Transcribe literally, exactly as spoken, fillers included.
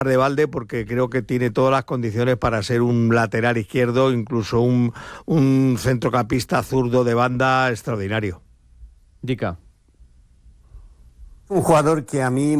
de balde porque creo que tiene todas las condiciones para ser un lateral izquierdo, incluso un, un centrocampista zurdo de banda extraordinario. Dica. Un jugador que a mí